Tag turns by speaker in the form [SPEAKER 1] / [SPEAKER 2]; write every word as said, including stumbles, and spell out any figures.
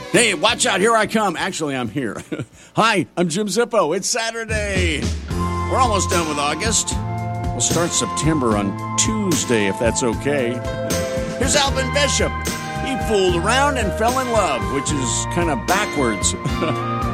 [SPEAKER 1] Hey, watch out, here I come. Actually, I'm here. Hi, I'm Jim Zippo. It's Saturday. We're almost done with August. We'll start September on Tuesday, if that's okay. Here's Alvin Bishop. He fooled around and fell in love, which is kind of backwards.